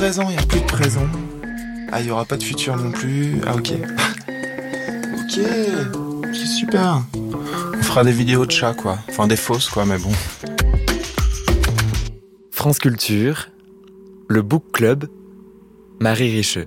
présent, il n'y a plus de présent. Ah, il n'y aura pas de futur non plus. Ah, ok. Ok, c'est super. On fera des vidéos de chats, quoi. Enfin, des fausses, quoi, mais bon. France Culture, le Book Club, Marie Richeux.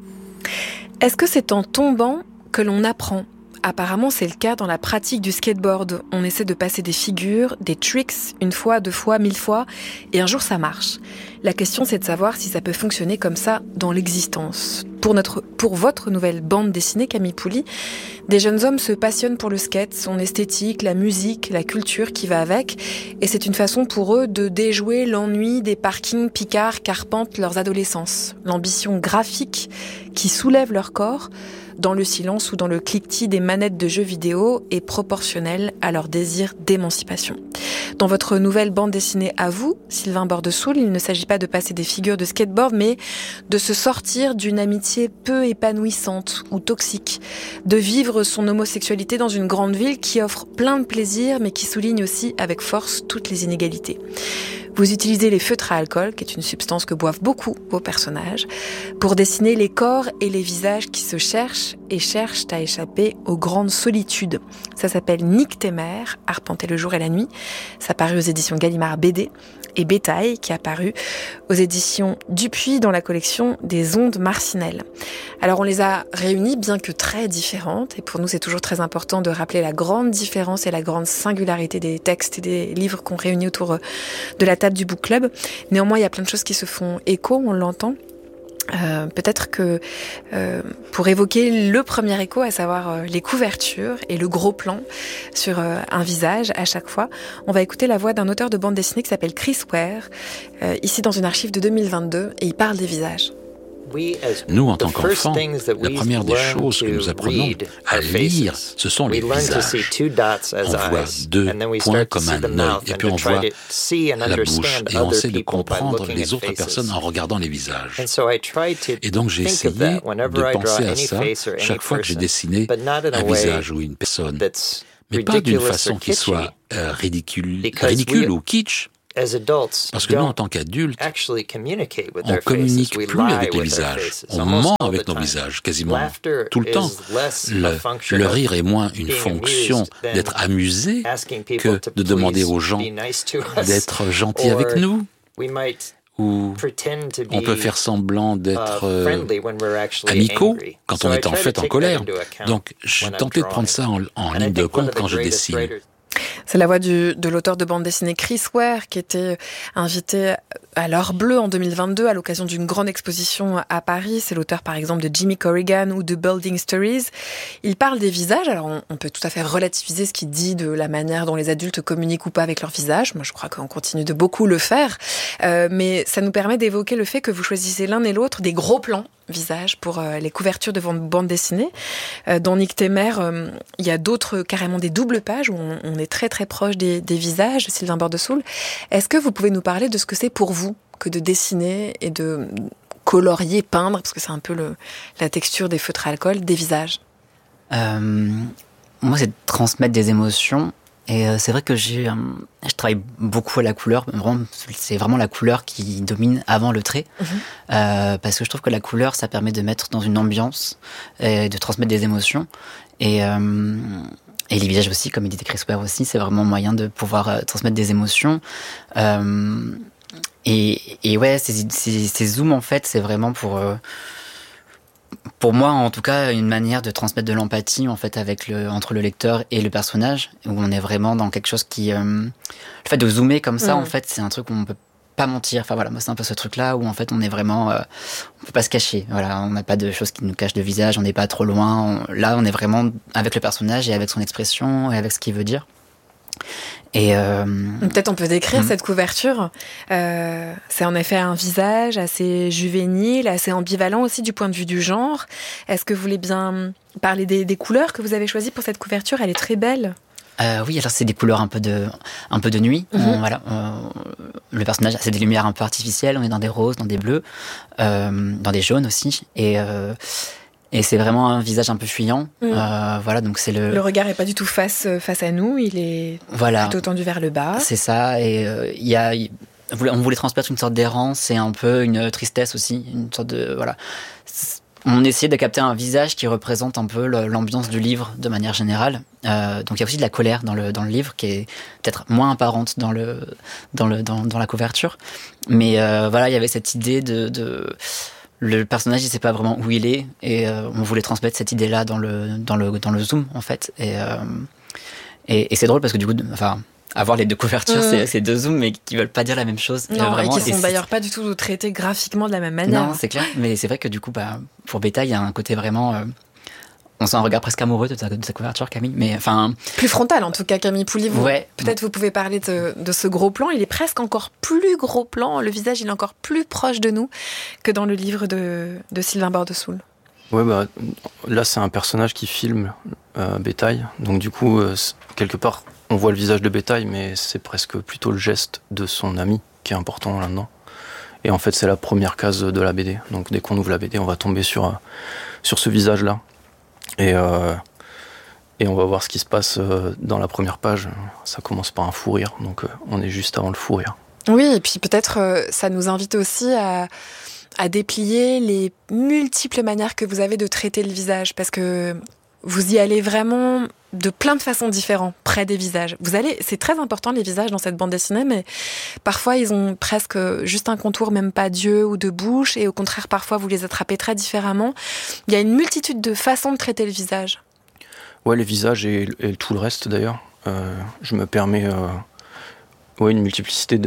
Est-ce que c'est en tombant que l'on apprend ? Apparemment, c'est le cas dans la pratique du skateboard. On essaie de passer des figures, des tricks, 1 fois, 2 fois, 1000 fois, et un jour ça marche. La question, c'est de savoir si ça peut fonctionner comme ça dans l'existence. Pour votre nouvelle bande dessinée, Camille Pouli, des jeunes hommes se passionnent pour le skate, son esthétique, la musique, la culture qui va avec, et c'est une façon pour eux de déjouer l'ennui des parkings picards qu'arpentent leurs adolescences. L'ambition graphique qui soulève leur corps, dans le silence ou dans le cliquetis des manettes de jeux vidéo, est proportionnelle à leur désir d'émancipation. Dans votre nouvelle bande dessinée à vous, Sylvain Bordesoul, il ne s'agit pas de passer des figures de skateboard, mais de se sortir d'une amitié peu épanouissante ou toxique, de vivre son homosexualité dans une grande ville qui offre plein de plaisirs, mais qui souligne aussi avec force toutes les inégalités. Vous utilisez les feutres à alcool, qui est une substance que boivent beaucoup vos personnages, pour dessiner les corps et les visages qui se cherchent et cherchent à échapper aux grandes solitudes. Ça s'appelle Nique tes mères, arpenter le jour et la nuit. Ça paru aux éditions Gallimard BD, et Bétail, qui a paru aux éditions Dupuis dans la collection des Ondes Marcinelles. Alors on les a réunies, bien que très différentes, et pour nous c'est toujours très important de rappeler la grande différence et la grande singularité des textes et des livres qu'on réunit autour de la table du Book Club. Néanmoins, il y a plein de choses qui se font écho, on l'entend. Peut-être que pour évoquer le premier écho, à savoir les couvertures et le gros plan sur un visage à chaque fois, on va écouter la voix d'un auteur de bande dessinée qui s'appelle Chris Ware, ici dans une archive de 2022, et il parle des visages. Nous, en tant qu'enfants, la première des choses que nous apprenons à lire, ce sont les visages. On voit 2 points comme un œil, et puis on voit la bouche, et on essaie de comprendre les autres personnes en regardant les visages. Et donc j'ai essayé de penser à ça chaque fois que j'ai dessiné un visage ou une personne, mais pas d'une façon qui soit ridicule ou kitsch. Parce que nous, en tant qu'adultes, on ne communique plus avec les visages. On ment avec nos visages, quasiment tout le temps. Le rire est moins une fonction d'être amusé que de demander aux gens d'être gentils avec nous. Ou on peut faire semblant d'être amicaux quand on est en fait en colère. Donc, j'ai tenté de prendre ça en ligne de compte quand je dessine. C'est la voix de l'auteur de bande dessinée Chris Ware, qui était invité à l'Heure Bleue en 2022 à l'occasion d'une grande exposition à Paris. C'est l'auteur par exemple de Jimmy Corrigan ou de Building Stories. Il parle des visages, alors on peut tout à fait relativiser ce qu'il dit de la manière dont les adultes communiquent ou pas avec leur visage. Moi je crois qu'on continue de beaucoup le faire, mais ça nous permet d'évoquer le fait que vous choisissez l'un et l'autre des gros plans visage pour les couvertures de bande dessinée. Dans Nique tes mères, il y a d'autres, carrément des doubles pages où on est très très proche des visages. Sylvain Bordesoul, est-ce que vous pouvez nous parler de ce que c'est pour vous que de dessiner et de colorier, peindre, parce que c'est un peu la texture des feutres à alcool, des visages? Moi, c'est de transmettre des émotions. Et c'est vrai que je travaille beaucoup à la couleur. C'est vraiment la couleur qui domine avant le trait. Parce que je trouve que la couleur, ça permet de mettre dans une ambiance et de transmettre des émotions. Et les visages aussi, comme il dit Chris Ware aussi, c'est vraiment un moyen de pouvoir transmettre des émotions. Et ouais, ces zooms, en fait, c'est vraiment pour moi, en tout cas, une manière de transmettre de l'empathie, en fait, entre le lecteur et le personnage, où on est vraiment dans quelque chose qui... le fait de zoomer comme ça, en fait, c'est un truc où on peut pas mentir. Enfin voilà, moi, c'est un peu ce truc-là où, en fait, on est vraiment... on peut pas se cacher. Voilà, on n'a pas de choses qui nous cachent le visage, on n'est pas trop loin. Là, on est vraiment avec le personnage et avec son expression et avec ce qu'il veut dire. Et peut-être on peut décrire cette couverture. C'est en effet un visage assez juvénile, assez ambivalent aussi du point de vue du genre. Est-ce que vous voulez bien parler des couleurs que vous avez choisies pour cette couverture? Elle est très belle. Oui, alors c'est des couleurs un peu de nuit. Le personnage, c'est des lumières un peu artificielles. On est dans des roses, dans des bleus, dans des jaunes aussi. Et c'est vraiment un visage un peu fuyant. Voilà, donc c'est le regard est pas du tout face à nous, il est plutôt tendu vers le bas. C'est ça, et il y a on voulait transmettre une sorte d'errance et un peu une tristesse aussi, une sorte de voilà. On essayait de capter un visage qui représente un peu l'ambiance du livre de manière générale. Donc il y a aussi de la colère dans le livre qui est peut-être moins apparente dans la couverture. Mais voilà, il y avait cette idée de le personnage, il sait pas vraiment où il est, et on voulait transmettre cette idée-là dans le zoom en fait. Et c'est drôle parce que du coup, enfin, avoir les deux couvertures, c'est deux zooms, mais qui veulent pas dire la même chose. Non, vraiment, et qui sont d'ailleurs pas du tout traités graphiquement de la même manière. Non, c'est clair. Mais c'est vrai que du coup, pour Bétail, il y a un côté vraiment. On sent un regard presque amoureux de sa couverture, Camille. Mais enfin. Plus frontal, en tout cas, Camille Pouly. Ouais. Peut-être vous pouvez parler de ce gros plan. Il est presque encore plus gros plan. Le visage, il est encore plus proche de nous que dans le livre de Sylvain Bordesoul. Ouais, là, c'est un personnage qui filme Bétail. Donc, du coup, quelque part, on voit le visage de Bétail, mais c'est presque plutôt le geste de son ami qui est important là-dedans. Et en fait, c'est la première case de la BD. Donc, dès qu'on ouvre la BD, on va tomber sur ce visage-là. Et on va voir ce qui se passe dans la première page. Ça commence par un fou rire, donc on est juste avant le fou rire. Oui, et puis peut-être ça nous invite aussi à déplier les multiples manières que vous avez de traiter le visage, parce que vous y allez vraiment de plein de façons différentes, près des visages. C'est très important les visages dans cette bande dessinée, mais parfois ils ont presque juste un contour, même pas d'yeux ou de bouche, et au contraire parfois vous les attrapez très différemment. Il y a une multitude de façons de traiter le visage. Ouais, les visages et tout le reste d'ailleurs. Je me permets une multiplicité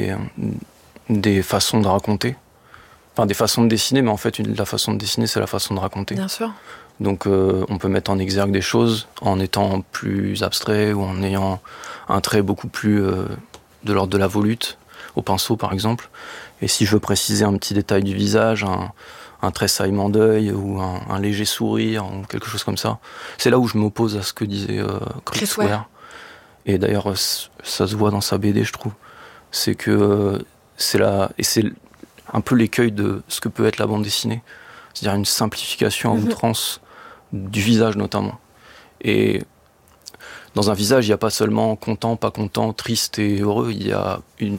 des façons de raconter. Enfin, des façons de dessiner, mais en fait, la façon de dessiner, c'est la façon de raconter. Bien sûr. Donc, on peut mettre en exergue des choses en étant plus abstrait ou en ayant un trait beaucoup plus de l'ordre de la volute, au pinceau par exemple. Et si je veux préciser un petit détail du visage, un tressaillement d'œil ou un léger sourire ou quelque chose comme ça, c'est là où je m'oppose à ce que disait Chris Ware. Et d'ailleurs, ça se voit dans sa BD, je trouve. C'est que c'est un peu l'écueil de ce que peut être la bande dessinée. C'est-à-dire une simplification à outrance du visage notamment. Et dans un visage, il n'y a pas seulement content, pas content, triste et heureux, il y a une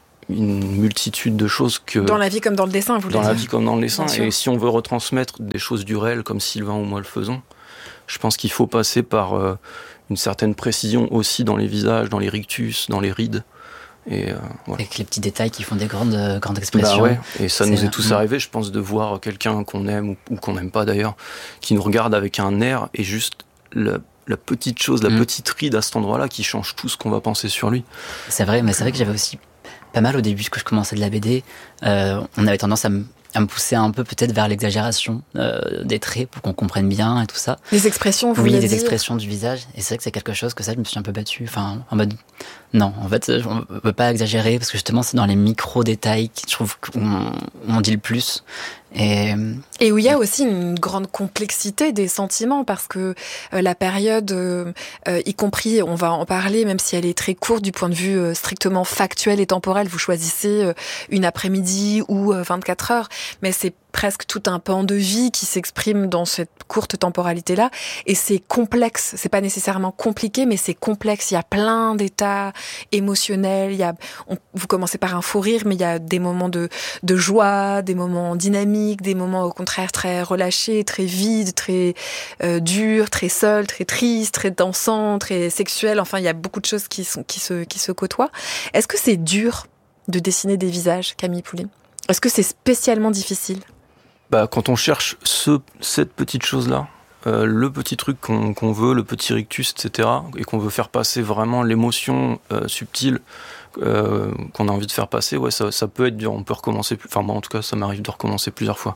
multitude de choses que... Dans la vie comme dans le dessin, vous voulez dire. Dans la vie comme dans le dessin. Et si on veut retransmettre des choses du réel comme Sylvain ou moi le faisons, je pense qu'il faut passer par une certaine précision aussi dans les visages, dans les rictus, dans les rides. Et, voilà. Avec les petits détails qui font des grandes expressions. Ouais. Et ça nous est tous arrivé, je pense, de voir quelqu'un qu'on aime ou qu'on n'aime pas d'ailleurs, qui nous regarde avec un air et juste la petite chose, la petite ride à cet endroit-là qui change tout ce qu'on va penser sur lui. C'est vrai, mais c'est vrai que j'avais aussi pas mal au début que je commençais de la BD. On avait tendance à me pousser un peu peut-être vers l'exagération des traits pour qu'on comprenne bien et tout ça. Les expressions, vous voulez dire. Oui, les expressions du visage. Et c'est vrai que c'est quelque chose que ça, je me suis un peu battue. Enfin, en mode, non, en fait, on peut pas exagérer parce que justement, c'est dans les micro-détails que je trouve qu'on dit le plus. Et où il y a aussi une grande complexité des sentiments, parce que la période, y compris, on va en parler, même si elle est très courte du point de vue strictement factuel et temporel, vous choisissez une après-midi ou 24 heures, mais c'est presque tout un pan de vie qui s'exprime dans cette courte temporalité-là, et c'est complexe, c'est pas nécessairement compliqué, mais c'est complexe, il y a plein d'états émotionnels, vous commencez par un fou rire, mais il y a des moments de joie, des moments dynamiques, des moments au contraire très relâchés, très vides, très durs, très seuls, très tristes, très dansants, très sexuels, enfin il y a beaucoup de choses qui se côtoient. Est-ce que c'est dur de dessiner des visages, Camille Pouly ? Est-ce que c'est spécialement difficile ? Quand on cherche cette petite chose-là, le petit truc qu'on veut, le petit rictus, etc., et qu'on veut faire passer vraiment l'émotion subtile qu'on a envie de faire passer, ouais, ça peut être dur. On peut recommencer. Enfin, moi, en tout cas, ça m'arrive de recommencer plusieurs fois.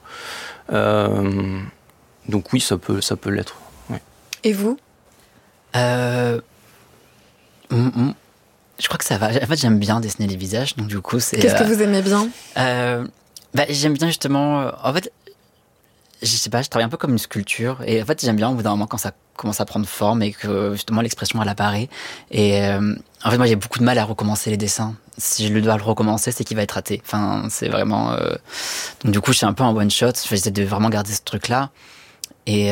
Donc oui, ça peut l'être. Ouais. Et vous ? Je crois que ça va. En fait, j'aime bien dessiner les visages, donc du coup, c'est... Qu'est-ce que vous aimez bien ? J'aime bien justement... En fait, je sais pas, je travaille un peu comme une sculpture, et en fait, j'aime bien au bout d'un moment quand ça commence à prendre forme et que justement l'expression elle apparaît. Et en fait, moi, j'ai beaucoup de mal à recommencer les dessins. Si je dois le recommencer, c'est qu'il va être raté. Enfin, c'est vraiment... Donc du coup, je suis un peu en one shot. J'essaie de vraiment garder ce truc-là. Et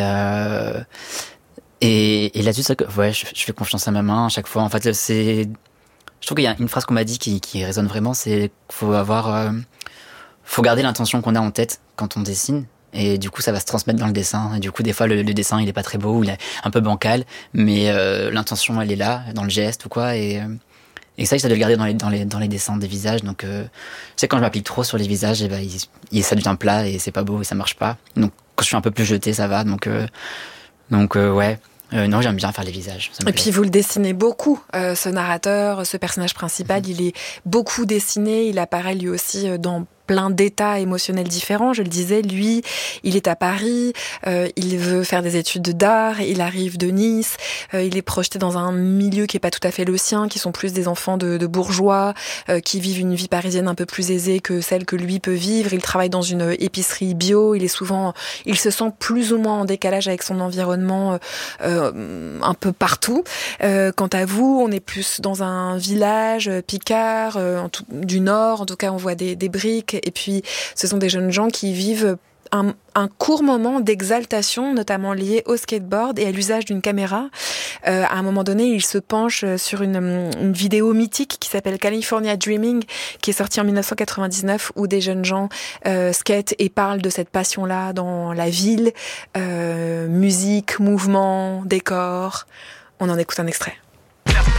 là-dessus, c'est que, ouais, je fais confiance à ma main à chaque fois. En fait, Je trouve qu'il y a une phrase qu'on m'a dit qui résonne vraiment, c'est qu'il faut garder l'intention qu'on a en tête quand on dessine. Et du coup, ça va se transmettre dans le dessin. Et du coup, des fois, le dessin, il est pas très beau, il est un peu bancal, mais l'intention, elle est là, dans le geste ou quoi. Et ça, j'essaie de le garder dans les dessins des visages. Donc, tu sais, quand je m'applique trop sur les visages, ça devient plat et c'est pas beau et ça marche pas. Donc, quand je suis un peu plus jeté, ça va. Donc ouais. Non, j'aime bien faire les visages. Et puis vous le dessinez beaucoup, ce narrateur, ce personnage principal, il est beaucoup dessiné, il apparaît lui aussi dans plein d'états émotionnels différents. Je le disais, lui, il est à Paris, il veut faire des études d'art, il arrive de Nice, il est projeté dans un milieu qui est pas tout à fait le sien, qui sont plus des enfants de bourgeois, qui vivent une vie parisienne un peu plus aisée que celle que lui peut vivre. Il travaille dans une épicerie bio, il se sent plus ou moins en décalage avec son environnement un peu partout. Quant à vous, on est plus dans un village picard, du Nord, en tout cas on voit des briques. Et puis, ce sont des jeunes gens qui vivent un court moment d'exaltation, notamment lié au skateboard et à l'usage d'une caméra. À un moment donné, ils se penchent sur une vidéo mythique qui s'appelle California Dreaming, qui est sortie en 1999, où des jeunes gens skatent et parlent de cette passion-là dans la ville. Musique, mouvement, décor. On en écoute un extrait.